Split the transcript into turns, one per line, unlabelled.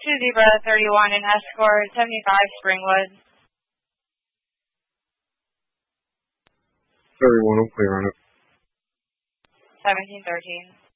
2 Zebra 31 and Escort 75 Springwood.
31, I'm clear on it.
1713.